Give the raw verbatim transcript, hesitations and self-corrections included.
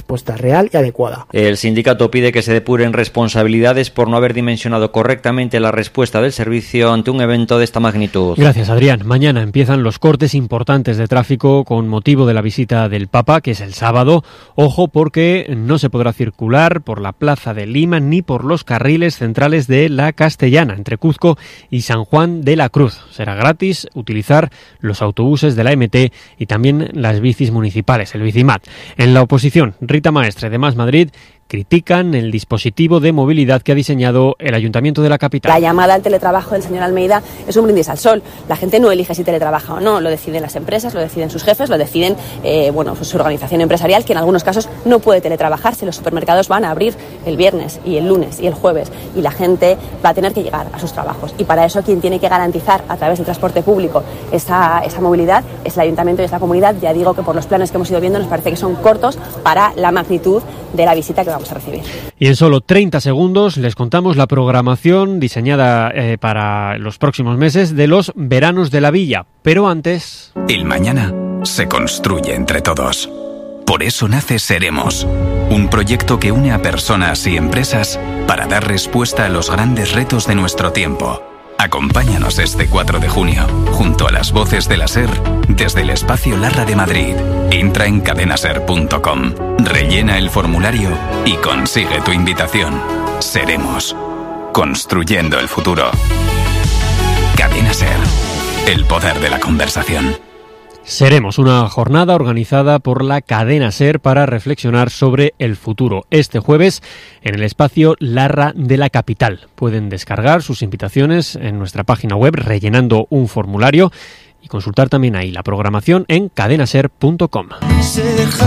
respuesta real y adecuada. El sindicato pide que se depuren responsabilidades por no haber dimensionado correctamente la respuesta del servicio ante un evento de esta magnitud. Gracias, Adrián. Mañana empiezan los cortes importantes de tráfico con motivo de la visita del Papa, que es el sábado. Ojo, porque no se podrá circular por la Plaza de Lima ni por los carriles centrales de la Castellana, entre Cuzco y San Juan de la Cruz. Será gratis utilizar los autobuses de la M T y también las bicis municipales, el Bicimat. En la oposición, Rita Maestre de Más Madrid critican el dispositivo de movilidad que ha diseñado el Ayuntamiento de la capital. La llamada al teletrabajo del señor Almeida es un brindis al sol. La gente no elige si teletrabaja o no, lo deciden las empresas, lo deciden sus jefes, lo deciden eh, bueno, pues su organización empresarial, que en algunos casos no puede teletrabajarse. Los supermercados van a abrir el viernes y el lunes y el jueves y la gente va a tener que llegar a sus trabajos. Y para eso quien tiene que garantizar a través del transporte público esa, esa movilidad es el Ayuntamiento y es la comunidad. Ya digo que por los planes que hemos ido viendo nos parece que son cortos para la magnitud de la visita que vamos a recibir. Y en solo treinta segundos les contamos la programación diseñada eh, para los próximos meses de los veranos de la villa. Pero antes... El mañana se construye entre todos. Por eso nace Seremos, un proyecto que une a personas y empresas para dar respuesta a los grandes retos de nuestro tiempo. Acompáñanos este cuatro de junio, junto a las voces de la SER, desde el Espacio Larra de Madrid. Entra en cadenaser punto com, rellena el formulario y consigue tu invitación. Seremos, construyendo el futuro. Cadena SER, el poder de la conversación. Seremos, una jornada organizada por la cadena SER para reflexionar sobre el futuro. Este jueves en el espacio Larra de la capital. Pueden descargar sus invitaciones en nuestra página web rellenando un formulario y consultar también ahí la programación en cadenaser punto com.